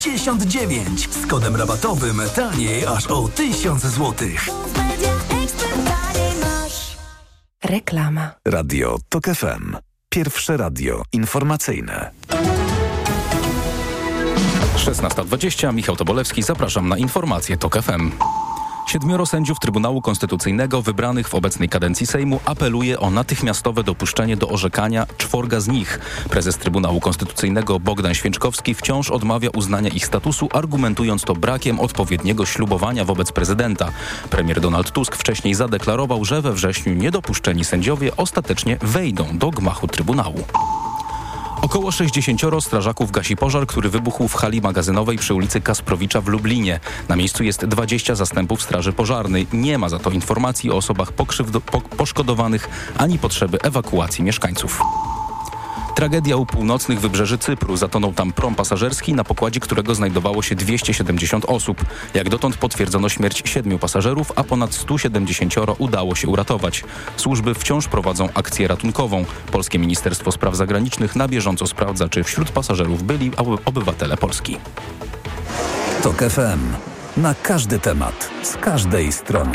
69 z kodem rabatowym taniej aż o 1000 zł. Reklama. Radio TOK FM. Pierwsze radio informacyjne. 16:20. Michał Tobolewski. Zapraszam na informacje TOK FM. 7 sędziów Trybunału Konstytucyjnego wybranych w obecnej kadencji Sejmu apeluje o natychmiastowe dopuszczenie do orzekania 4 z nich. Prezes Trybunału Konstytucyjnego Bogdan Święczkowski wciąż odmawia uznania ich statusu, argumentując to brakiem odpowiedniego ślubowania wobec prezydenta. Premier Donald Tusk wcześniej zadeklarował, że we wrześniu niedopuszczeni sędziowie ostatecznie wejdą do gmachu Trybunału. Około 60 strażaków gasi pożar, który wybuchł w hali magazynowej przy ulicy Kasprowicza w Lublinie. Na miejscu jest 20 zastępów straży pożarnej. Nie ma za to informacji o osobach poszkodowanych ani potrzeby ewakuacji mieszkańców. Tragedia u północnych wybrzeży Cypru. Zatonął tam prom pasażerski, na pokładzie którego znajdowało się 270 osób. Jak dotąd potwierdzono śmierć 7 pasażerów, a ponad 170 udało się uratować. Służby wciąż prowadzą akcję ratunkową. Polskie Ministerstwo Spraw Zagranicznych na bieżąco sprawdza, czy wśród pasażerów byli obywatele Polski. TOK FM. Na każdy temat, z każdej strony.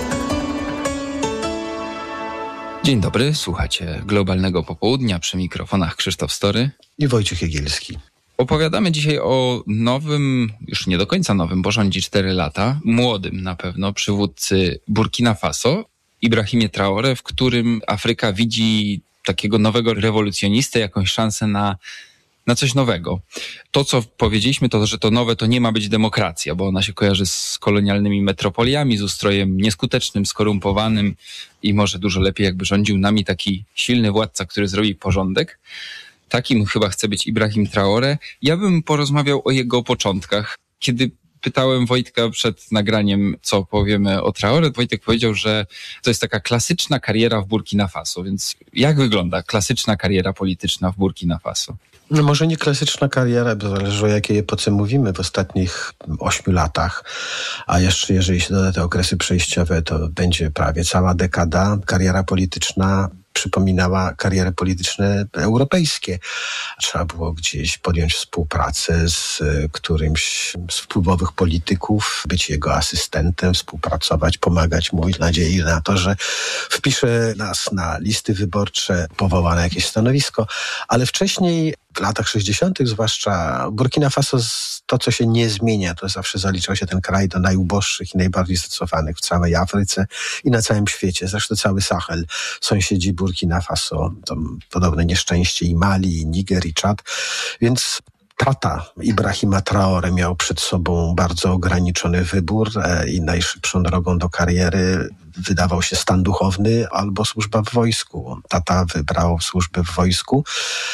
Dzień dobry, słuchacie Globalnego Popołudnia, przy mikrofonach Krzysztof Story i Wojciech Jagielski. Opowiadamy dzisiaj o nowym, już nie do końca nowym, bo rządzi 4 lata, młodym na pewno przywódcy Burkina Faso, Ibrahimie Traoré, w którym Afryka widzi takiego nowego rewolucjonistę, jakąś szansę na coś nowego. To, co powiedzieliśmy, to, że to nowe, to nie ma być demokracja, bo ona się kojarzy z kolonialnymi metropoliami, z ustrojem nieskutecznym, skorumpowanym i może dużo lepiej jakby rządził nami taki silny władca, który zrobi porządek. Takim chyba chce być Ibrahim Traoré. Ja bym porozmawiał o jego początkach. Kiedy pytałem Wojtka przed nagraniem, co powiemy o Traoré, Wojtek powiedział, że to jest taka klasyczna kariera w Burkina Faso. Więc jak wygląda klasyczna kariera polityczna w Burkina Faso? No może nie klasyczna kariera, bo zależy o jakiej epoce mówimy w ostatnich 8 latach, a jeszcze jeżeli się doda te okresy przejściowe, to będzie prawie cała dekada. Kariera polityczna przypominała kariery polityczne europejskie. Trzeba było gdzieś podjąć współpracę z którymś z wpływowych polityków, być jego asystentem, współpracować, pomagać mu w nadziei na to, że wpisze nas na listy wyborcze, powoła na jakieś stanowisko. Ale wcześniej, w latach 60. zwłaszcza, Burkina Faso, to co się nie zmienia, to zawsze zaliczał się ten kraj do najuboższych i najbardziej zacofanych w całej Afryce i na całym świecie. Zresztą cały Sahel, sąsiedzi Burkina Faso, to podobne nieszczęście i Mali, i Niger, i Czad. Więc tata Ibrahima Traoré miał przed sobą bardzo ograniczony wybór i najszybszą drogą do kariery wydawał się stan duchowny albo służba w wojsku. Tata wybrał służbę w wojsku.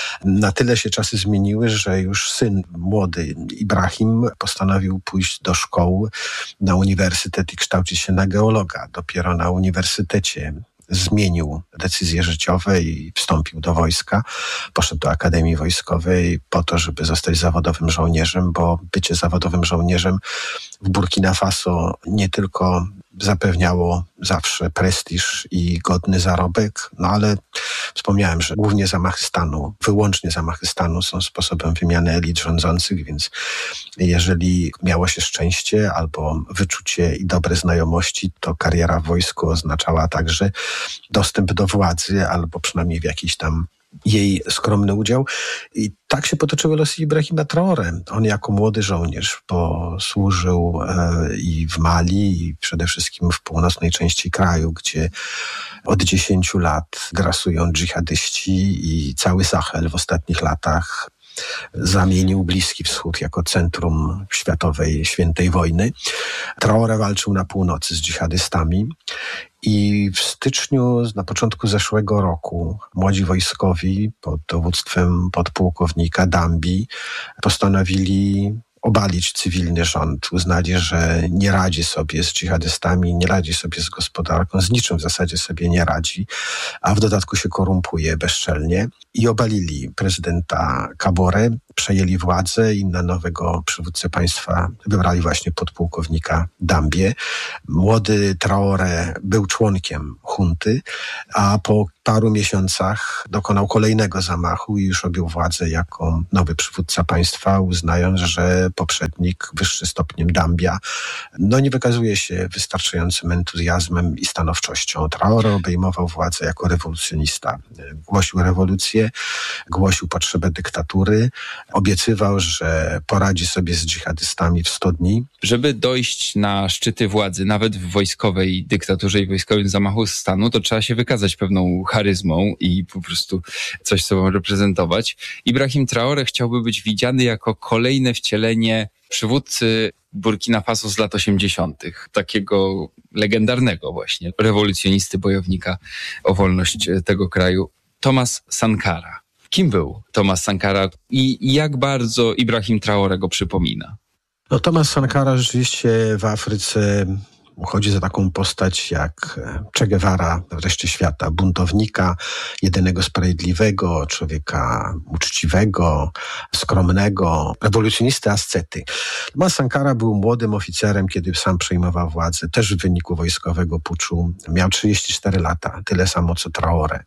Na tyle się czasy zmieniły, że już syn młody Ibrahim postanowił pójść do szkoły na uniwersytet i kształcić się na geologa. Dopiero na uniwersytecie zmienił decyzje życiowe i wstąpił do wojska. Poszedł do Akademii Wojskowej po to, żeby zostać zawodowym żołnierzem, bo bycie zawodowym żołnierzem w Burkina Faso nie tylko zapewniało zawsze prestiż i godny zarobek, no ale wspomniałem, że głównie zamachy stanu, wyłącznie zamachy stanu są sposobem wymiany elit rządzących, więc jeżeli miało się szczęście albo wyczucie i dobre znajomości, to kariera w wojsku oznaczała także dostęp do władzy albo przynajmniej w jakiś tam jej skromny udział. I tak się potoczyły losy Ibrahima Traoré. On jako młody żołnierz posłużył i w Mali, i przede wszystkim w północnej części kraju, gdzie od 10 lat grasują dżihadyści i cały Sahel w ostatnich latach zamienił Bliski Wschód jako centrum światowej świętej wojny. Traoré walczył na północy z dżihadystami i w styczniu, na początku zeszłego roku, młodzi wojskowi pod dowództwem podpułkownika Dambi postanowili obalić cywilny rząd. Uznali, że nie radzi sobie z dżihadystami, nie radzi sobie z gospodarką, z niczym w zasadzie sobie nie radzi, a w dodatku się korumpuje bezczelnie i obalili prezydenta Kaborę, przejęli władzę i na nowego przywódcę państwa wybrali właśnie podpułkownika Dambię. Młody Traoré był członkiem junty, a po paru miesiącach dokonał kolejnego zamachu i już objął władzę jako nowy przywódca państwa, uznając, że poprzednik wyższy stopniem Dambia nie wykazuje się wystarczającym entuzjazmem i stanowczością. Traoré obejmował władzę jako rewolucjonista. Głosił rewolucję, głosił potrzebę dyktatury, obiecywał, że poradzi sobie z dżihadystami w 100 dni. Żeby dojść na szczyty władzy, nawet w wojskowej dyktaturze i wojskowym zamachu stanu, to trzeba się wykazać pewną charyzmą i po prostu coś sobą reprezentować. Ibrahim Traoré chciałby być widziany jako kolejne wcielenie przywódcy Burkina Faso z lat 80., takiego legendarnego właśnie rewolucjonisty, bojownika o wolność tego kraju, Thomas Sankara. Kim był Thomas Sankara i jak bardzo Ibrahim Traoré go przypomina? Thomas Sankara rzeczywiście w Afryce uchodzi za taką postać jak Che Guevara, wreszcie świata, buntownika, jedynego sprawiedliwego, człowieka uczciwego, skromnego, rewolucjonisty, ascety. Thomas Sankara był młodym oficerem, kiedy sam przejmował władzę, też w wyniku wojskowego puczu. Miał 34 lata, tyle samo co Traoré.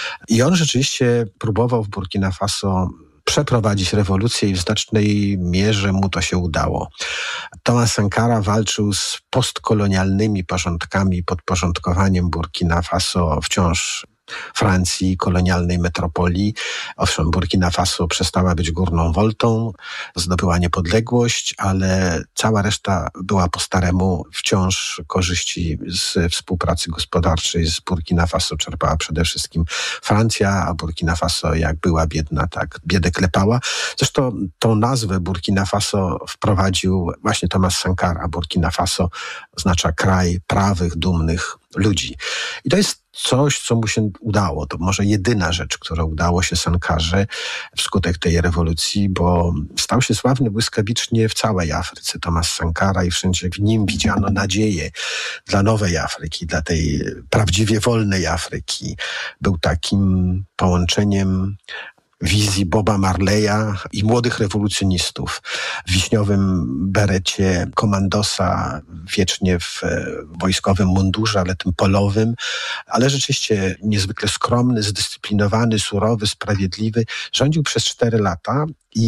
I on rzeczywiście próbował w Burkina Faso przeprowadzić rewolucję i w znacznej mierze mu to się udało. Thomas Sankara walczył z postkolonialnymi porządkami i podporządkowaniem Burkina Faso wciąż Francji, kolonialnej metropolii. Owszem, Burkina Faso przestała być górną woltą, zdobyła niepodległość, ale cała reszta była po staremu. Wciąż korzyści z współpracy gospodarczej z Burkina Faso czerpała przede wszystkim Francja, a Burkina Faso jak była biedna, tak biedę klepała. Zresztą tą nazwę Burkina Faso wprowadził właśnie Thomas Sankara. Burkina Faso oznacza kraj prawych, dumnych ludzi. I to jest coś, co mu się udało. To może jedyna rzecz, która udało się Sankarze wskutek tej rewolucji, bo stał się sławny błyskawicznie w całej Afryce Thomas Sankara i wszędzie w nim widziano nadzieję dla nowej Afryki, dla tej prawdziwie wolnej Afryki. Był takim połączeniem wizji Boba Marleya i młodych rewolucjonistów. W wiśniowym berecie komandosa, wiecznie w wojskowym mundurze, ale tym polowym, ale rzeczywiście niezwykle skromny, zdyscyplinowany, surowy, sprawiedliwy. Rządził przez 4 lata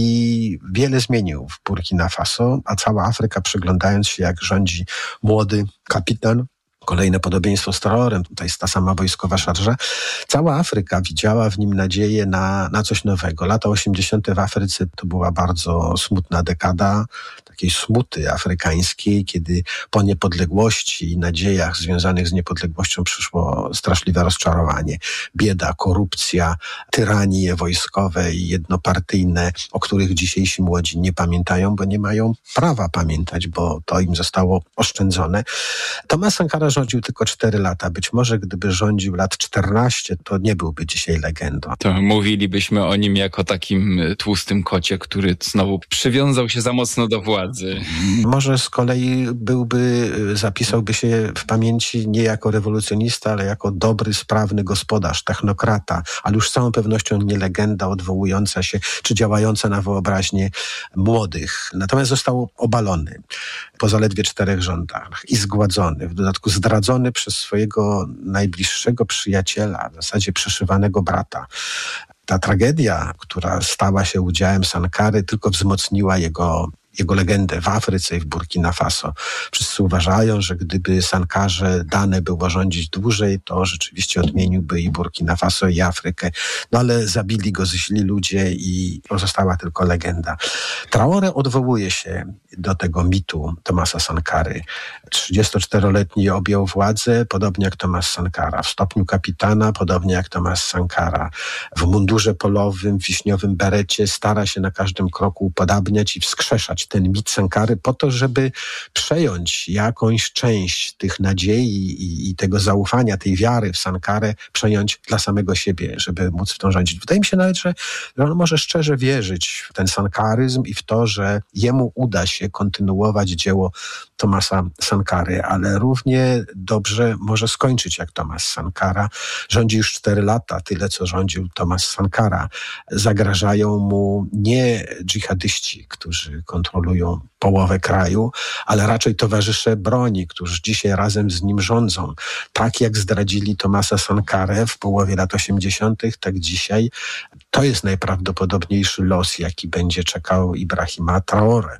i wiele zmienił w Burkina Faso, a cała Afryka, przyglądając się, jak rządzi młody kapitan, kolejne podobieństwo z Traorem, tutaj jest ta sama wojskowa szarża. Cała Afryka widziała w nim nadzieję na coś nowego. Lata 80. w Afryce to była bardzo smutna dekada takiej smuty afrykańskiej, kiedy po niepodległości i nadziejach związanych z niepodległością przyszło straszliwe rozczarowanie. Bieda, korupcja, tyranie wojskowe i jednopartyjne, o których dzisiejsi młodzi nie pamiętają, bo nie mają prawa pamiętać, bo to im zostało oszczędzone. Thomas Sankara rządził tylko 4 lata. Być może gdyby rządził lat 14, to nie byłby dzisiaj legendą. To mówilibyśmy o nim jako takim tłustym kocie, który znowu przywiązał się za mocno do władzy. Może z kolei zapisałby się w pamięci nie jako rewolucjonista, ale jako dobry, sprawny gospodarz, technokrata, ale już z całą pewnością nie legenda odwołująca się, czy działająca na wyobraźnię młodych. Natomiast został obalony po zaledwie 4 rządach i zgładzony, w dodatku zdradzony przez swojego najbliższego przyjaciela, w zasadzie przeszywanego brata. Ta tragedia, która stała się udziałem Sankary, tylko wzmocniła jego legendę w Afryce i w Burkina Faso. Wszyscy uważają, że gdyby Sankarze dane było rządzić dłużej, to rzeczywiście odmieniłby i Burkina Faso, i Afrykę. Ale zabili go źli ludzie i pozostała tylko legenda. Traoré odwołuje się do tego mitu Thomasa Sankary. 34-letni objął władzę, podobnie jak Thomas Sankara. W stopniu kapitana, podobnie jak Thomas Sankara. W mundurze polowym, w wiśniowym berecie stara się na każdym kroku upodabniać i wskrzeszać ten mit Sankary po to, żeby przejąć jakąś część tych nadziei i tego zaufania, tej wiary w Sankarę, przejąć dla samego siebie, żeby móc w tą rządzić. Wydaje mi się nawet, że on może szczerze wierzyć w ten sankaryzm i w to, że jemu uda się kontynuować dzieło Thomasa Sankary, ale równie dobrze może skończyć jak Thomas Sankara. Rządzi już 4 lata, tyle co rządził Thomas Sankara. Zagrażają mu nie dżihadyści, którzy kontrolują połowę kraju, ale raczej towarzysze broni, którzy dzisiaj razem z nim rządzą. Tak jak zdradzili Thomasa Sankarę w połowie lat 80., tak dzisiaj to jest najprawdopodobniejszy los, jaki będzie czekał Ibrahima Traoré,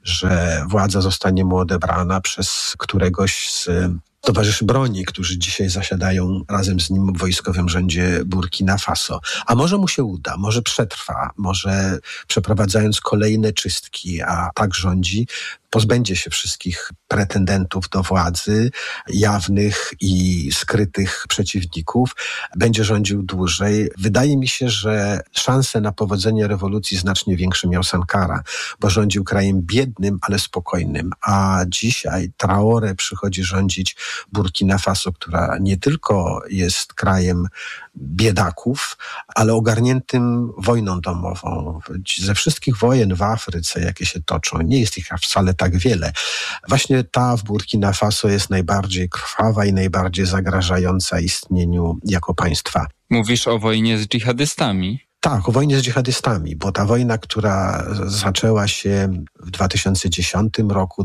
że władza zostanie mu odebrana przez któregoś z towarzyszy broni, którzy dzisiaj zasiadają razem z nim w wojskowym rządzie Burkina Faso. A może mu się uda, może przetrwa, może przeprowadzając kolejne czystki, a tak rządzi, pozbędzie się wszystkich pretendentów do władzy, jawnych i skrytych przeciwników, będzie rządził dłużej. Wydaje mi się, że szanse na powodzenie rewolucji znacznie większe miał Sankara, bo rządził krajem biednym, ale spokojnym. A dzisiaj Traoré przychodzi rządzić Burkina Faso, która nie tylko jest krajem biedaków, ale ogarniętym wojną domową. Ze wszystkich wojen w Afryce, jakie się toczą, nie jest ich wcale tak wiele. Właśnie ta w Burkina Faso jest najbardziej krwawa i najbardziej zagrażająca istnieniu jako państwa. Mówisz o wojnie z dżihadystami? Tak, o wojnie z dżihadystami, bo ta wojna, która zaczęła się w 2010 roku,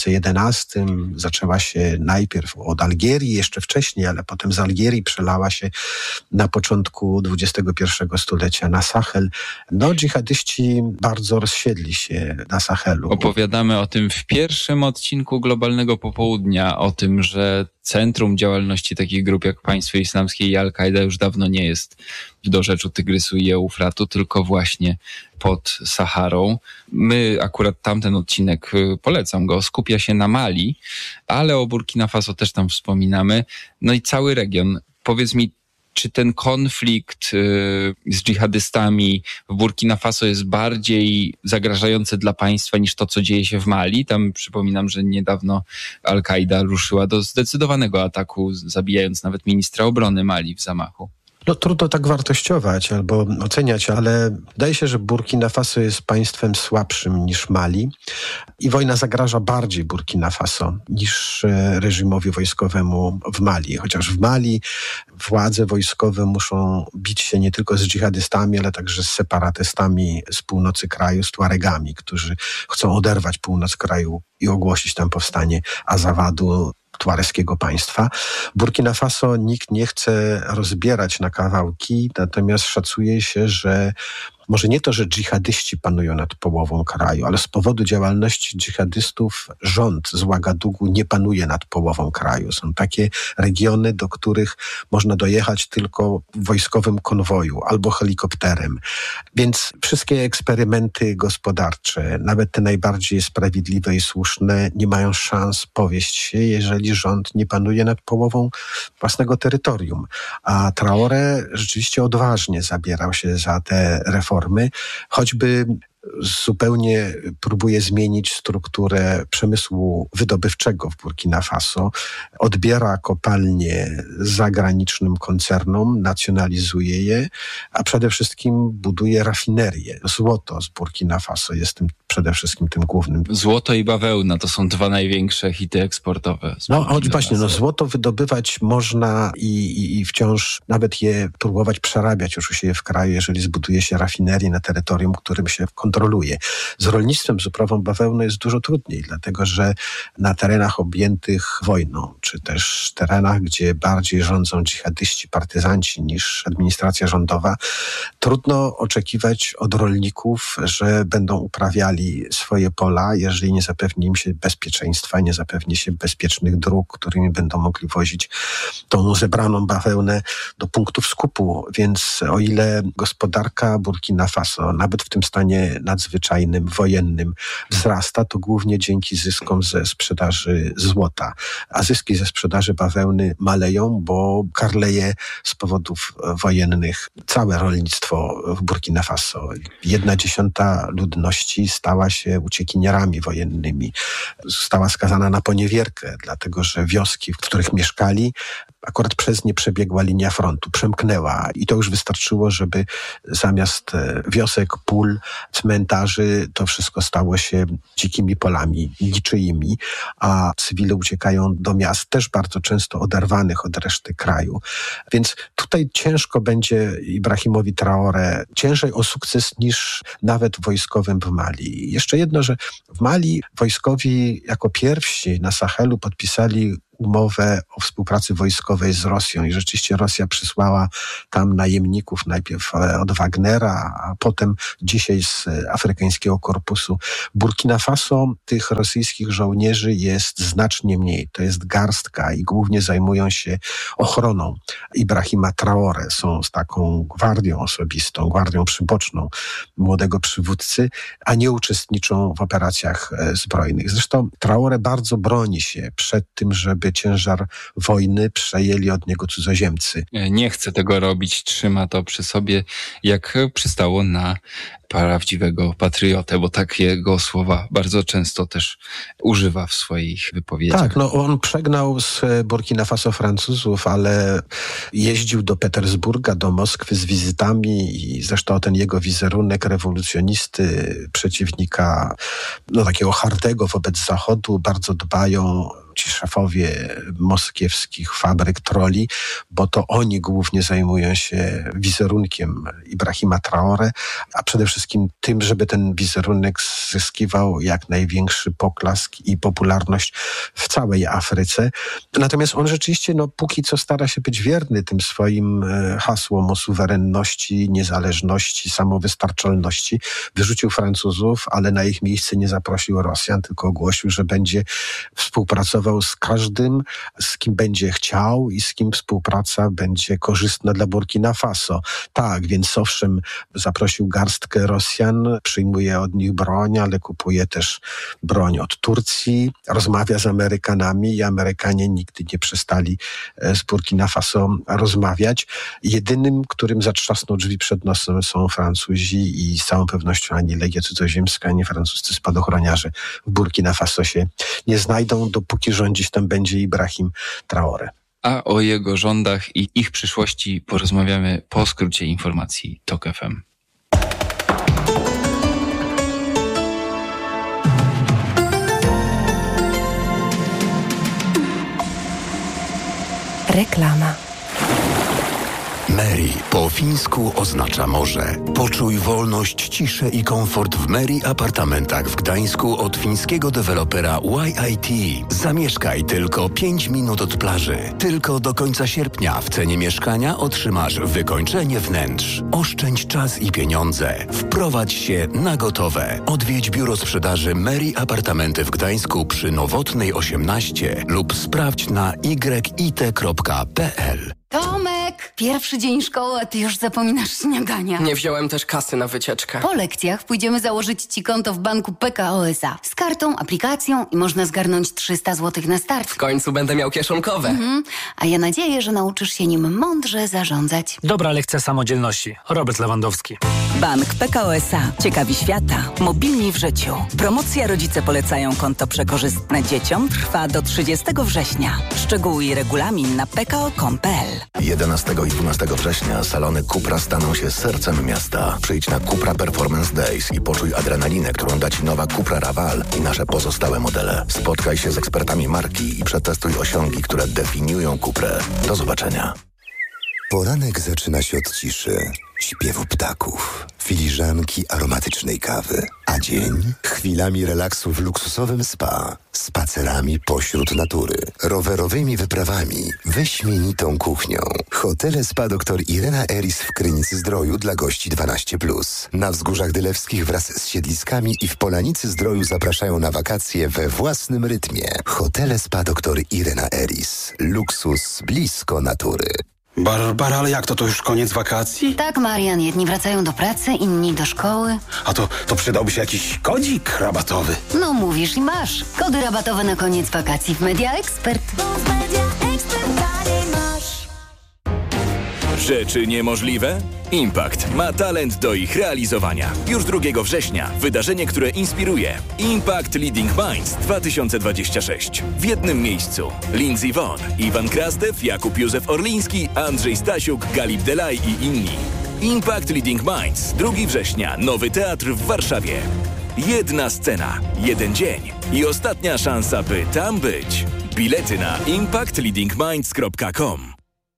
2011, zaczęła się najpierw od Algierii, jeszcze wcześniej, ale potem z Algierii przelała się na początku XXI stulecia na Sahel. No, dżihadyści bardzo rozsiedli się na Sahelu. Opowiadamy o tym w pierwszym odcinku Globalnego Popołudnia, o tym, że centrum działalności takich grup jak Państwo Islamskie i Al-Kaida już dawno nie jest w dorzeczu Tygrysu i Eufratu, tylko właśnie pod Saharą. My akurat tamten odcinek, polecam go, skupia się na Mali, ale o Burkina Faso też tam wspominamy. No i cały region. Powiedz mi, czy ten konflikt z dżihadystami w Burkina Faso jest bardziej zagrażający dla państwa niż to, co dzieje się w Mali? Tam przypominam, że niedawno Al-Kaida ruszyła do zdecydowanego ataku, zabijając nawet ministra obrony Mali w zamachu. No trudno tak wartościować albo oceniać, ale wydaje się, że Burkina Faso jest państwem słabszym niż Mali i wojna zagraża bardziej Burkina Faso niż reżimowi wojskowemu w Mali. Chociaż w Mali władze wojskowe muszą bić się nie tylko z dżihadystami, ale także z separatystami z północy kraju, z Tuaregami, którzy chcą oderwać północ kraju i ogłosić tam powstanie Azawadu, tuareskiego państwa. Burkina Faso nikt nie chce rozbierać na kawałki, natomiast szacuje się, że może nie to, że dżihadyści panują nad połową kraju, ale z powodu działalności dżihadystów rząd z Ouagadougou nie panuje nad połową kraju. Są takie regiony, do których można dojechać tylko w wojskowym konwoju albo helikopterem. Więc wszystkie eksperymenty gospodarcze, nawet te najbardziej sprawiedliwe i słuszne, nie mają szans powieść się, jeżeli rząd nie panuje nad połową własnego terytorium. A Traoré rzeczywiście odważnie zabierał się za te reformy, choćby zupełnie próbuje zmienić strukturę przemysłu wydobywczego w Burkina Faso, odbiera kopalnie zagranicznym koncernom, nacjonalizuje je, a przede wszystkim buduje rafinerie. Złoto z Burkina Faso jest przede wszystkim tym głównym. Złoto i bawełna to są dwa największe hity eksportowe. No choć właśnie, złoto wydobywać można i wciąż nawet je próbować przerabiać już u siebie w kraju, jeżeli zbuduje się rafinerię na terytorium, którym się kontroluje. Z rolnictwem, z uprawą bawełny jest dużo trudniej, dlatego że na terenach objętych wojną, czy też terenach, gdzie bardziej rządzą dżihadyści, partyzanci niż administracja rządowa, trudno oczekiwać od rolników, że będą uprawiali swoje pola, jeżeli nie zapewni im się bezpieczeństwa, nie zapewni się bezpiecznych dróg, którymi będą mogli wozić tą zebraną bawełnę do punktów skupu. Więc o ile gospodarka Burkina Faso, nawet w tym stanie nadzwyczajnym, wojennym, wzrasta, to głównie dzięki zyskom ze sprzedaży złota. A zyski ze sprzedaży bawełny maleją, bo karleje z powodów wojennych całe rolnictwo w Burkina Faso. 1/10 ludności stała się uciekinierami wojennymi. Została skazana na poniewierkę, dlatego że wioski, w których mieszkali, akurat przez nie przebiegła linia frontu, przemknęła i to już wystarczyło, żeby zamiast wiosek, pól, cmentarzy, to wszystko stało się dzikimi polami, niczyimi, a cywile uciekają do miast, też bardzo często oderwanych od reszty kraju. Więc tutaj ciężko będzie Ibrahimowi Traoré, ciężej o sukces niż nawet wojskowym w Mali. Jeszcze jedno, że w Mali wojskowi jako pierwsi na Sahelu podpisali umowę o współpracy wojskowej z Rosją i rzeczywiście Rosja przysłała tam najemników, najpierw od Wagnera, a potem dzisiaj z afrykańskiego korpusu. Burkina Faso tych rosyjskich żołnierzy jest znacznie mniej. To jest garstka i głównie zajmują się ochroną Ibrahima Traoré. Są z taką gwardią osobistą, gwardią przyboczną młodego przywódcy, a nie uczestniczą w operacjach zbrojnych. Zresztą Traoré bardzo broni się przed tym, żeby ciężar wojny przejęli od niego cudzoziemcy. Nie chce tego robić, trzyma to przy sobie, jak przystało na prawdziwego patriotę, bo takiego słowa bardzo często też używa w swoich wypowiedziach. Tak, on przegnał z Burkina Faso Francuzów, ale jeździł do Petersburga, do Moskwy z wizytami i zresztą ten jego wizerunek rewolucjonisty, przeciwnika takiego hardego wobec Zachodu, bardzo dbają ci szefowie moskiewskich fabryk troli, bo to oni głównie zajmują się wizerunkiem Ibrahima Traoré, a przede wszystkim tym, żeby ten wizerunek zyskiwał jak największy poklask i popularność w całej Afryce. Natomiast on rzeczywiście, póki co stara się być wierny tym swoim hasłom o suwerenności, niezależności, samowystarczalności. Wyrzucił Francuzów, ale na ich miejsce nie zaprosił Rosjan, tylko ogłosił, że będzie współpracował z każdym, z kim będzie chciał i z kim współpraca będzie korzystna dla Burkina Faso. Tak, więc owszem, zaprosił garstkę Rosjan, przyjmuje od nich broń, ale kupuje też broń od Turcji, rozmawia z Amerykanami i Amerykanie nigdy nie przestali z Burkina Faso rozmawiać. Jedynym, którym zatrzasnął drzwi przed nosem, są Francuzi i z całą pewnością ani Legia Cudzoziemska, ani francuscy spadochroniarze w Burkina Faso się nie znajdą, dopóki rządzić tam będzie Ibrahim Traoré. A o jego rządach i ich przyszłości porozmawiamy po skrócie informacji TOK FM. Reklama. Meri po fińsku oznacza morze. Poczuj wolność, ciszę i komfort w Meri apartamentach w Gdańsku od fińskiego dewelopera YIT. Zamieszkaj tylko 5 minut od plaży. Tylko do końca sierpnia w cenie mieszkania otrzymasz wykończenie wnętrz. Oszczędź czas i pieniądze. Wprowadź się na gotowe. Odwiedź biuro sprzedaży Meri Apartamenty w Gdańsku przy Nowotnej 18 lub sprawdź na yit.pl. Tomek! Pierwszy dzień szkoły, a ty już zapominasz śniadania. Nie wziąłem też kasy na wycieczkę. Po lekcjach pójdziemy założyć ci konto w banku PKO SA. Z kartą, aplikacją i można zgarnąć 300 zł na start. W końcu będę miał kieszonkowe. A ja nadzieję, że nauczysz się nim mądrze zarządzać. Dobra lekcja samodzielności. Robert Lewandowski. Bank PKO SA. Ciekawi świata. Mobilni w życiu. Promocja Rodzice polecają konto przekorzystne dzieciom trwa do 30 września. Szczegóły i regulamin na pko.com.pl. 11 i 12 września salony Cupra staną się sercem miasta. Przyjdź na Cupra Performance Days i poczuj adrenalinę, którą da Ci nowa Cupra Raval i nasze pozostałe modele. Spotkaj się z ekspertami marki i przetestuj osiągi, które definiują Cuprę. Do zobaczenia. Poranek zaczyna się od ciszy, śpiewu ptaków, filiżanki aromatycznej kawy, a dzień chwilami relaksu w luksusowym spa, spacerami pośród natury, rowerowymi wyprawami, wyśmienitą kuchnią. Hotele Spa dr Irena Eris w Krynicy-Zdroju dla gości 12+. Na Wzgórzach Dylewskich wraz z siedliskami i w Polanicy-Zdroju zapraszają na wakacje we własnym rytmie. Hotele Spa dr Irena Eris. Luksus blisko natury. Barbara, ale jak to? To już koniec wakacji? Tak, Marian, jedni wracają do pracy, inni do szkoły. A to przydałby się jakiś kodzik rabatowy. No mówisz i masz. Kody rabatowe na koniec wakacji w Media Expert. Rzeczy niemożliwe? Impact ma talent do ich realizowania. Już 2 września wydarzenie, które inspiruje. Impact Leading Minds 2026. W jednym miejscu Lindsey Vonn, Iwan Krasdew, Jakub Józef Orliński, Andrzej Stasiuk, Galip Delay i inni. Impact Leading Minds 2 września. Nowy teatr w Warszawie. Jedna scena, jeden dzień i ostatnia szansa, by tam być. Bilety na impactleadingminds.com.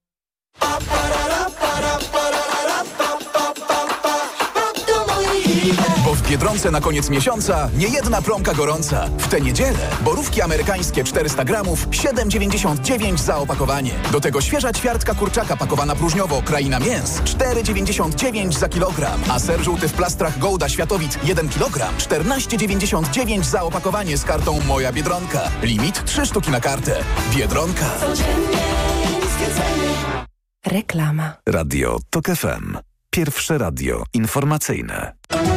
Bo w Biedronce na koniec miesiąca nie jedna promka gorąca. W tę niedzielę borówki amerykańskie 400 gramów 7,99 za opakowanie. Do tego świeża ćwiartka kurczaka pakowana próżniowo Kraina Mięs 4,99 za kilogram. A ser żółty w plastrach Gouda Światowit 1 kg 14,99 za opakowanie z kartą Moja Biedronka. Limit 3 sztuki na kartę. Biedronka. Reklama. Radio TOK FM. Pierwsze radio informacyjne.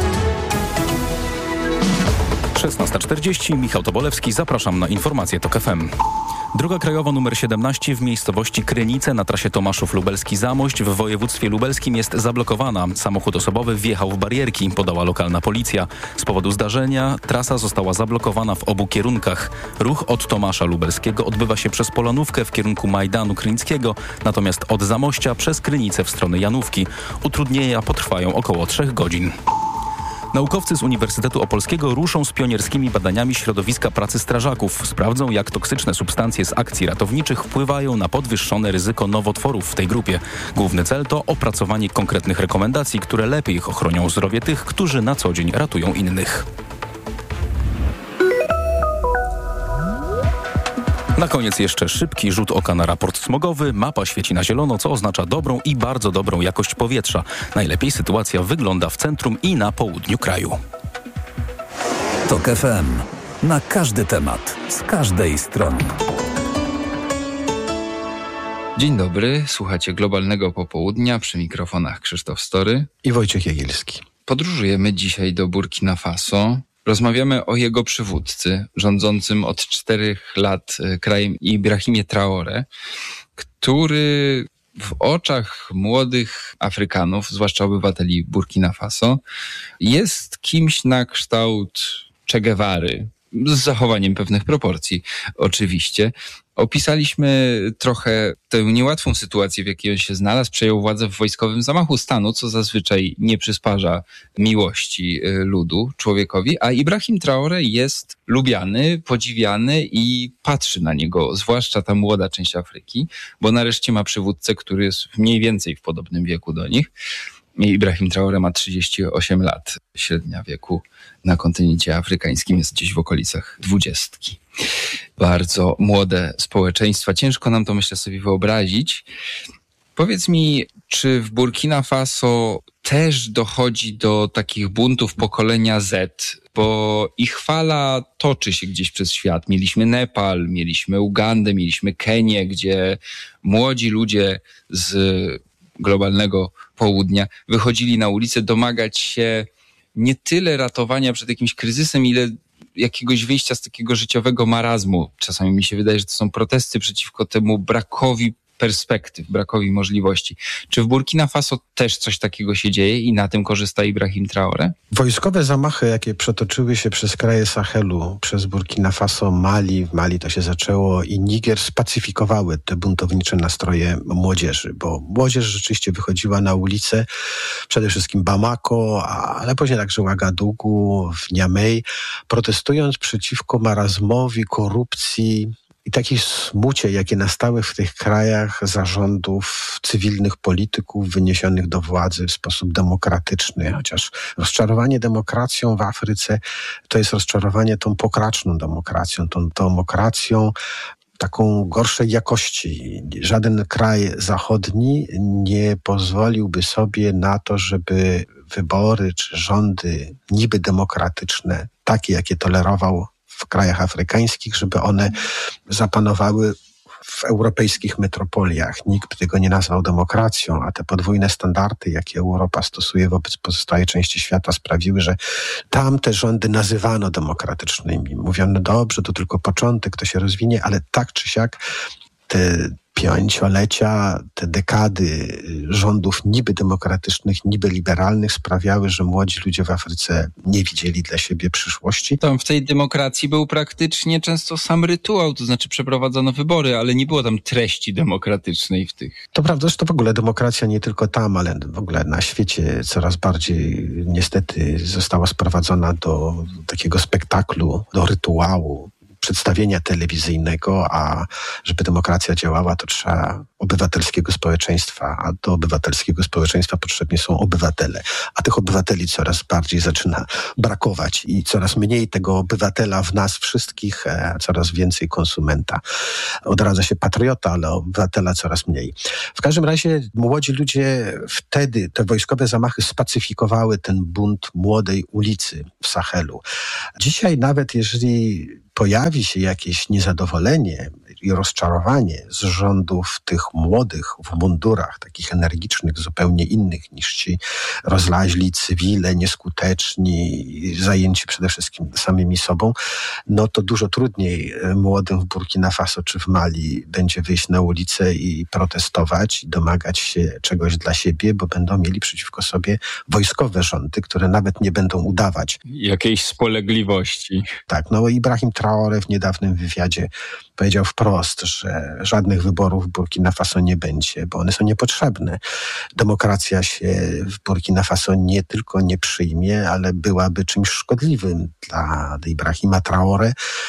16:40. Michał Tobolewski. Zapraszam na informacje TOK FM. Droga krajowa nr 17 w miejscowości Krynice na trasie Tomaszów-Lubelski-Zamość w województwie lubelskim jest zablokowana. Samochód osobowy wjechał w barierki, podała lokalna policja. Z powodu zdarzenia trasa została zablokowana w obu kierunkach. Ruch od Tomasza Lubelskiego odbywa się przez Polanówkę w kierunku Majdanu Krynickiego, natomiast od Zamościa przez Krynicę w stronę Janówki. Utrudnienia potrwają około 3 godzin. Naukowcy z Uniwersytetu Opolskiego ruszą z pionierskimi badaniami środowiska pracy strażaków. Sprawdzą, jak toksyczne substancje z akcji ratowniczych wpływają na podwyższone ryzyko nowotworów w tej grupie. Główny cel to opracowanie konkretnych rekomendacji, które lepiej ochronią zdrowie tych, którzy na co dzień ratują innych. Na koniec jeszcze szybki rzut oka na raport smogowy. Mapa świeci na zielono, co oznacza dobrą i bardzo dobrą jakość powietrza. Najlepiej sytuacja wygląda w centrum i na południu kraju. TOK FM. Na każdy temat, z każdej strony. Dzień dobry, słuchacie Globalnego Popołudnia, przy mikrofonach Krzysztof Story i Wojciech Jagielski. Podróżujemy dzisiaj do Burkina Faso. Rozmawiamy o jego przywódcy, rządzącym od 4 lat krajem Ibrahimie Traoré, który w oczach młodych Afrykanów, zwłaszcza obywateli Burkina Faso, jest kimś na kształt Che Guevary, z zachowaniem pewnych proporcji oczywiście. Opisaliśmy trochę tę niełatwą sytuację, w jakiej on się znalazł. Przejął władzę w wojskowym zamachu stanu, co zazwyczaj nie przysparza miłości ludu, człowiekowi, a Ibrahim Traoré jest lubiany, podziwiany i patrzy na niego, zwłaszcza ta młoda część Afryki, bo nareszcie ma przywódcę, który jest mniej więcej w podobnym wieku do nich. Ibrahim Traoré ma 38 lat. Średnia wieku na kontynencie afrykańskim jest gdzieś w okolicach 20. Bardzo młode społeczeństwa. Ciężko nam to, myślę, sobie wyobrazić. Powiedz mi, czy w Burkina Faso też dochodzi do takich buntów pokolenia Z, bo ich fala toczy się gdzieś przez świat. Mieliśmy Nepal, mieliśmy Ugandę, mieliśmy Kenię, gdzie młodzi ludzie z globalnego południa wychodzili na ulicę domagać się nie tyle ratowania przed jakimś kryzysem, ile jakiegoś wyjścia z takiego życiowego marazmu. Czasami mi się wydaje, że to są protesty przeciwko temu brakowi perspektyw, brakowi możliwości. Czy w Burkina Faso też coś takiego się dzieje i na tym korzysta Ibrahim Traoré? Wojskowe zamachy, jakie przetoczyły się przez kraje Sahelu, przez Burkina Faso, Mali, w Mali to się zaczęło, i Niger, spacyfikowały te buntownicze nastroje młodzieży, bo młodzież rzeczywiście wychodziła na ulicę, przede wszystkim Bamako, ale później także Ouagadougou, w Niamey, protestując przeciwko marazmowi, korupcji i takiej smucie, jakie nastały w tych krajach zarządów cywilnych polityków wyniesionych do władzy w sposób demokratyczny. Chociaż rozczarowanie demokracją w Afryce to jest rozczarowanie tą pokraczną demokracją, tą demokracją taką gorszej jakości. Żaden kraj zachodni nie pozwoliłby sobie na to, żeby wybory czy rządy niby demokratyczne, takie jakie tolerował w krajach afrykańskich, żeby one zapanowały w europejskich metropoliach. Nikt by tego nie nazwał demokracją, a te podwójne standardy, jakie Europa stosuje wobec pozostałej części świata, sprawiły, że tamte rządy nazywano demokratycznymi. Mówiono, dobrze, to tylko początek, to się rozwinie, ale tak czy siak te pięciolecia, te dekady rządów niby demokratycznych, niby liberalnych sprawiały, że młodzi ludzie w Afryce nie widzieli dla siebie przyszłości. Tam w tej demokracji był praktycznie często sam rytuał, to znaczy przeprowadzono wybory, ale nie było tam treści demokratycznej w tych. To prawda, że to w ogóle demokracja nie tylko tam, ale w ogóle na świecie coraz bardziej niestety została sprowadzona do takiego spektaklu, do rytuału, przedstawienia telewizyjnego, a żeby demokracja działała, to trzeba obywatelskiego społeczeństwa, a do obywatelskiego społeczeństwa potrzebni są obywatele. A tych obywateli coraz bardziej zaczyna brakować i coraz mniej tego obywatela w nas wszystkich, coraz więcej konsumenta. Odradza się patriota, ale obywatela coraz mniej. W każdym razie młodzi ludzie wtedy, te wojskowe zamachy spacyfikowały ten bunt młodej ulicy w Sahelu. Dzisiaj nawet jeżeli pojawi się jakieś niezadowolenie i rozczarowanie z rządów tych młodych w mundurach, takich energicznych, zupełnie innych niż ci rozlaźli cywile, nieskuteczni, zajęci przede wszystkim samymi sobą, no to dużo trudniej młodym w Burkina Faso czy w Mali będzie wyjść na ulicę i protestować, i domagać się czegoś dla siebie, bo będą mieli przeciwko sobie wojskowe rządy, które nawet nie będą udawać jakiejś spolegliwości. Tak, no Ibrahim Traoré w niedawnym wywiadzie powiedział wprost, że żadnych wyborów w Burkina Faso nie będzie, bo one są niepotrzebne. Demokracja się w Burkina Faso nie tylko nie przyjmie, ale byłaby czymś szkodliwym dla Ibrahima Traoré.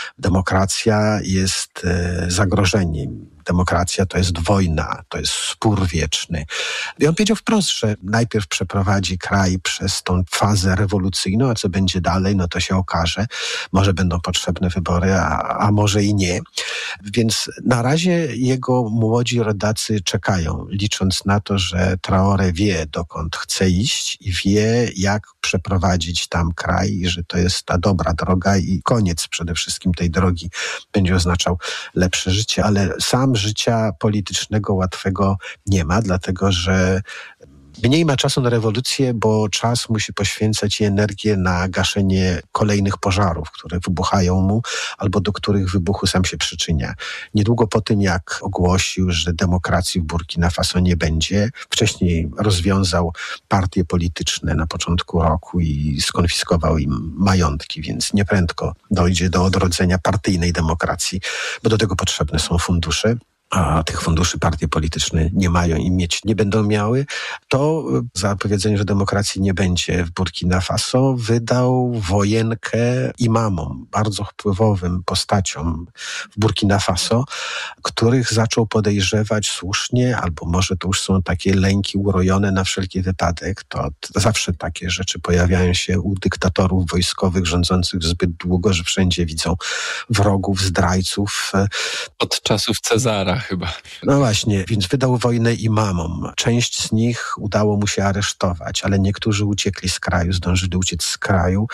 Demokracja jest zagrożeniem. Demokracja to jest wojna, to jest spór wieczny. I on powiedział wprost, że najpierw przeprowadzi kraj przez tą fazę rewolucyjną, a co będzie dalej, no to się okaże. Może będą potrzebne wybory, a może i nie. Więc na razie jego młodzi rodacy czekają, licząc na to, że Traoré wie, dokąd chce iść i wie, jak przeprowadzić tam kraj i że to jest ta dobra droga i koniec przede wszystkim tej drogi będzie oznaczał lepsze życie, ale sam życia politycznego łatwego nie ma, dlatego że mniej ma czasu na rewolucję, bo czas musi poświęcać i energię na gaszenie kolejnych pożarów, które wybuchają mu albo do których wybuchu sam się przyczynia. Niedługo po tym, jak ogłosił, że demokracji w Burkina Faso nie będzie, wcześniej rozwiązał partie polityczne na początku roku i skonfiskował im majątki, więc nieprędko dojdzie do odrodzenia partyjnej demokracji, bo do tego potrzebne są fundusze. A tych funduszy partie polityczne nie mają i mieć nie będą miały, to za powiedzenie, że demokracji nie będzie w Burkina Faso, wydał wojenkę imamom, bardzo wpływowym postaciom w Burkina Faso, których zaczął podejrzewać słusznie, albo może to już są takie lęki urojone na wszelki wypadek. To zawsze takie rzeczy pojawiają się u dyktatorów wojskowych rządzących zbyt długo, że wszędzie widzą wrogów, zdrajców. Od czasów Cezara chyba. No właśnie, więc wydał wojnę imamom. Część z nich udało mu się aresztować, ale niektórzy uciekli z kraju, zdążyli uciec z kraju,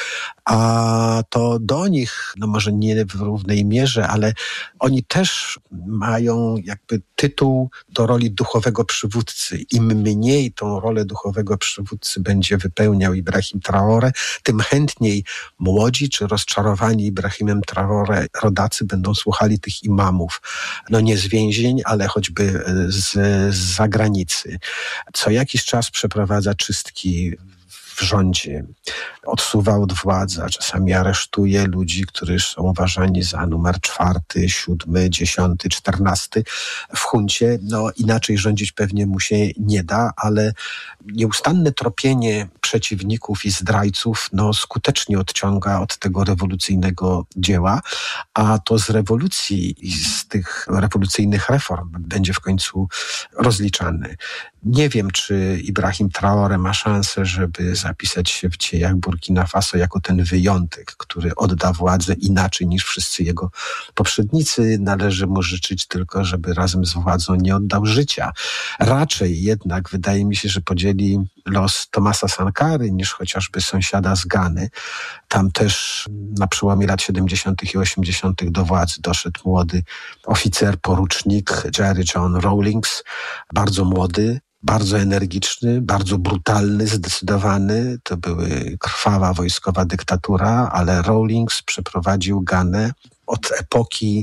a to do nich, no może nie w równej mierze, ale oni też mają jakby tytuł do roli duchowego przywódcy. Im mniej tą rolę duchowego przywódcy będzie wypełniał Ibrahim Traoré, tym chętniej młodzi czy rozczarowani Ibrahimem Traoré rodacy będą słuchali tych imamów. No nie z więzień, ale choćby z zagranicy. Co jakiś czas przeprowadza czystki w rządzie, odsuwa od władzy, a czasami aresztuje ludzi, którzy są uważani za numer 4, 7, 10, 14 w huncie. No inaczej rządzić pewnie mu się nie da, ale nieustanne tropienie przeciwników i zdrajców no skutecznie odciąga od tego rewolucyjnego dzieła, a to z rewolucji i z tych rewolucyjnych reform będzie w końcu rozliczany. Nie wiem, czy Ibrahim Traoré ma szansę, żeby zapisać się w dziejach Burkina Faso jako ten wyjątek, który odda władzę inaczej niż wszyscy jego poprzednicy. Należy mu życzyć tylko, żeby razem z władzą nie oddał życia. Raczej jednak wydaje mi się, że podzieli los Thomasa Sankary niż chociażby sąsiada z Gany. Tam też na przełomie lat 70. i 80. do władzy doszedł młody oficer, porucznik Jerry John Rawlings, bardzo młody, bardzo energiczny, bardzo brutalny, zdecydowany. To były krwawa wojskowa dyktatura, ale Rawlings przeprowadził Ganę od epoki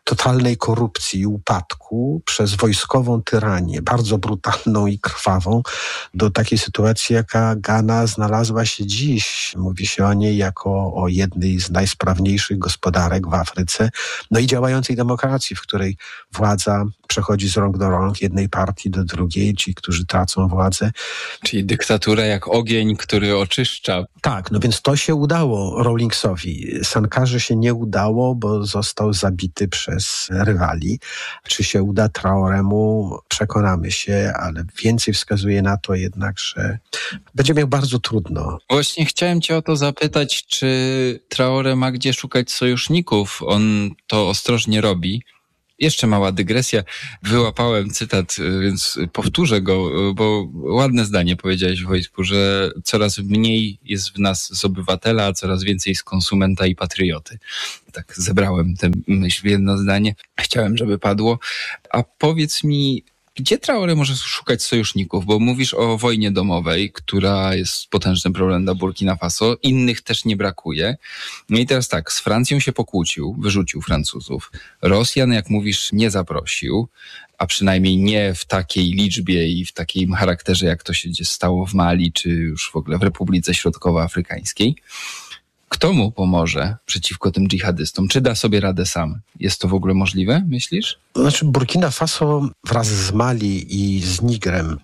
totalnej korupcji i upadku przez wojskową tyranię, bardzo brutalną i krwawą, do takiej sytuacji, jaka Gana znalazła się dziś. Mówi się o niej jako o jednej z najsprawniejszych gospodarek w Afryce, no i działającej demokracji, w której władza przechodzi z rąk do rąk, jednej partii do drugiej, ci, którzy tracą władzę. Czyli dyktatura jak ogień, który oczyszcza. Tak, no więc to się udało Rawlingsowi. Sankarze się nie udało, bo został zabity przez rywali. Czy się uda Traoremu? Przekonamy się, ale więcej wskazuje na to jednak, że będzie miał bardzo trudno. Właśnie chciałem cię o to zapytać, czy Traore ma gdzie szukać sojuszników? On to ostrożnie robi. Jeszcze mała dygresja. Wyłapałem cytat, więc powtórzę go, bo ładne zdanie powiedziałeś, Wojtku, że coraz mniej jest w nas z obywatela, a coraz więcej z konsumenta i patrioty. Tak zebrałem tę myśl w jedno zdanie. Chciałem, żeby padło. A powiedz mi, gdzie Traore może szukać sojuszników? Bo mówisz o wojnie domowej, która jest potężnym problemem dla Burkina Faso. Innych też nie brakuje. No i teraz tak, z Francją się pokłócił, wyrzucił Francuzów. Rosjan, jak mówisz, nie zaprosił, a przynajmniej nie w takiej liczbie i w takim charakterze, jak to się stało w Mali, czy już w ogóle w Republice Środkowoafrykańskiej. Kto mu pomoże przeciwko tym dżihadystom? Czy da sobie radę sam? Jest to w ogóle możliwe, myślisz? Znaczy Burkina Faso wraz z Mali i z Nigrem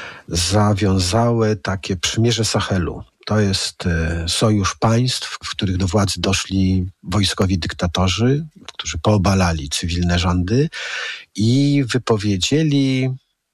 zawiązały takie przymierze Sahelu. To jest sojusz państw, w których do władzy doszli wojskowi dyktatorzy, którzy poobalali cywilne rządy i wypowiedzieli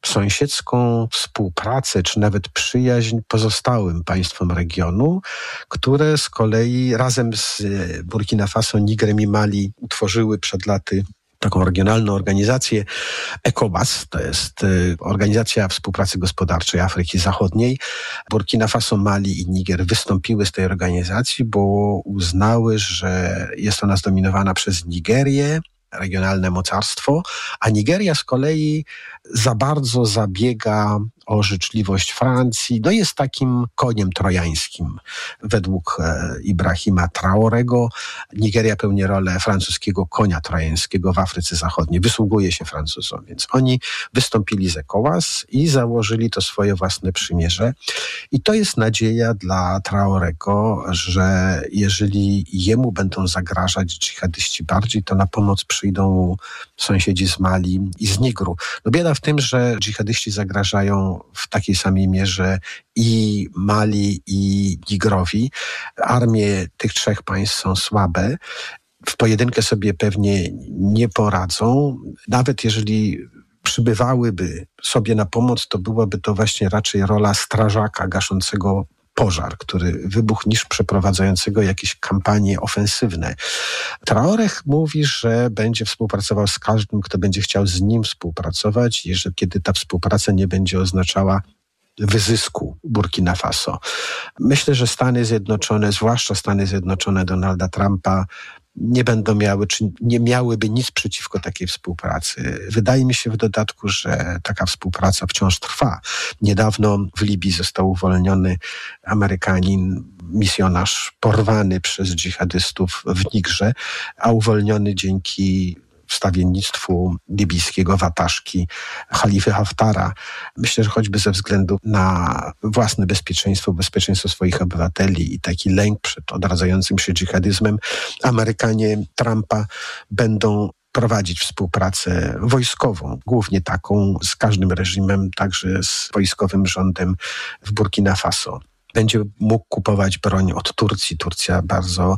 sąsiedzką współpracę, czy nawet przyjaźń pozostałym państwom regionu, które z kolei razem z Burkina Faso, Nigrem i Mali utworzyły przed laty taką regionalną organizację ECOWAS, to jest Organizacja Współpracy Gospodarczej Afryki Zachodniej. Burkina Faso, Mali i Niger wystąpiły z tej organizacji, bo uznały, że jest ona zdominowana przez Nigerię, regionalne mocarstwo, a Nigeria z kolei za bardzo zabiega o życzliwość Francji. No jest takim koniem trojańskim. Według Ibrahima Traorego Nigeria pełni rolę francuskiego konia trojańskiego w Afryce Zachodniej. Wysługuje się Francuzom, więc oni wystąpili z ECOWAS i założyli to swoje własne przymierze. I to jest nadzieja dla Traorego, że jeżeli jemu będą zagrażać dżihadyści bardziej, to na pomoc przyjdą mu sąsiedzi z Mali i z Nigru. No bieda w tym, że dżihadyści zagrażają w takiej samej mierze i Mali, i Nigrowi. Armie tych trzech państw są słabe. W pojedynkę sobie pewnie nie poradzą. Nawet jeżeli przybywałyby sobie na pomoc, to byłaby to właśnie raczej rola strażaka gaszącego pożar, który wybuchł, niż przeprowadzającego jakieś kampanie ofensywne. Traore mówi, że będzie współpracował z każdym, kto będzie chciał z nim współpracować, jeżeli kiedy ta współpraca nie będzie oznaczała wyzysku Burkina Faso. Myślę, że Stany Zjednoczone, zwłaszcza Stany Zjednoczone Donalda Trumpa, nie będą miały, czy nie miałyby nic przeciwko takiej współpracy. Wydaje mi się w dodatku, że taka współpraca wciąż trwa. Niedawno w Libii został uwolniony Amerykanin, misjonarz porwany przez dżihadystów w Nigrze, a uwolniony dzięki wstawiennictwu libijskiego wataszki Halify Haftara. Myślę, że choćby ze względu na własne bezpieczeństwo, bezpieczeństwo swoich obywateli i taki lęk przed odradzającym się dżihadyzmem, Amerykanie Trumpa będą prowadzić współpracę wojskową, głównie taką z każdym reżimem, także z wojskowym rządem w Burkina Faso. Będzie mógł kupować broń od Turcji. Turcja bardzo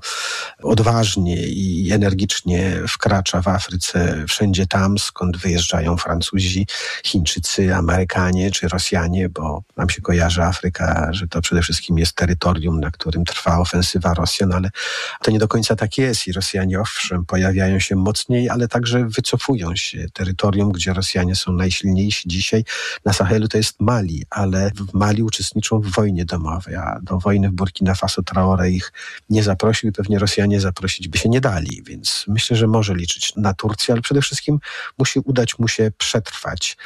odważnie i energicznie wkracza w Afryce wszędzie tam, skąd wyjeżdżają Francuzi, Chińczycy, Amerykanie czy Rosjanie, bo nam się kojarzy Afryka, że to przede wszystkim jest terytorium, na którym trwa ofensywa Rosjan, ale to nie do końca tak jest i Rosjanie owszem pojawiają się mocniej, ale także wycofują się. Terytorium, gdzie Rosjanie są najsilniejsi dzisiaj na Sahelu, to jest Mali, ale w Mali uczestniczą w wojnie domowej, a do wojny w Burkina Faso Traore ich nie zaprosił i pewnie Rosjanie zaprosić by się nie dali, więc myślę, że może liczyć na Turcję, ale przede wszystkim musi udać mu się przetrwać.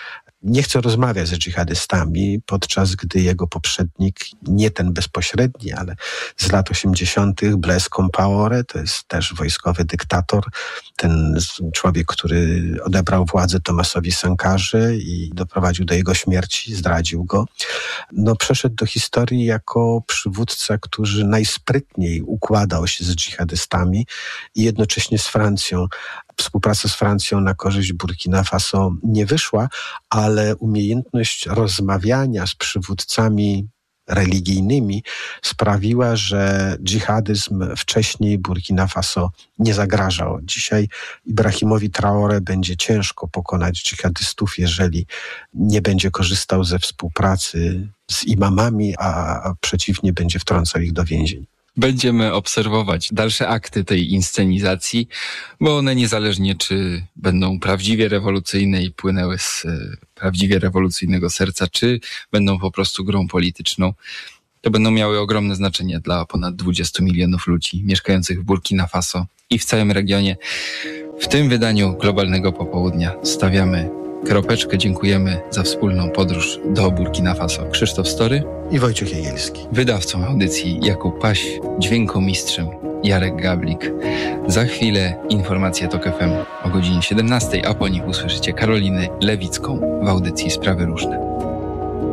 nie chce rozmawiać z dżihadystami, podczas gdy jego poprzednik, nie ten bezpośredni, ale z lat 80. Blaise Compaoré, to jest też wojskowy dyktator, ten człowiek, który odebrał władzę Thomasowi Sankarze i doprowadził do jego śmierci, zdradził go. Przeszedł do historii jako przywódca, który najsprytniej układał się z dżihadystami i jednocześnie z Francją. Współpraca z Francją na korzyść Burkina Faso nie wyszła, ale umiejętność rozmawiania z przywódcami religijnymi sprawiła, że dżihadyzm wcześniej Burkina Faso nie zagrażał. Dzisiaj Ibrahimowi Traoré będzie ciężko pokonać dżihadystów, jeżeli nie będzie korzystał ze współpracy z imamami, a przeciwnie, będzie wtrącał ich do więzień. Będziemy obserwować dalsze akty tej inscenizacji, bo one niezależnie czy będą prawdziwie rewolucyjne i płynęły z prawdziwie rewolucyjnego serca, czy będą po prostu grą polityczną, to będą miały ogromne znaczenie dla ponad 20 milionów ludzi mieszkających w Burkina Faso i w całym regionie. W tym wydaniu Globalnego Popołudnia stawiamy kropeczkę. Dziękujemy za wspólną podróż do Burkina Faso. Krzysztof Story i Wojciech Jagielski. Wydawcą audycji Jakub Paś, dźwiękomistrzem Jarek Gablik. Za chwilę informacje TOK FM o godzinie 17, a po nich usłyszycie Karolinę Lewicką w audycji Sprawy Różne.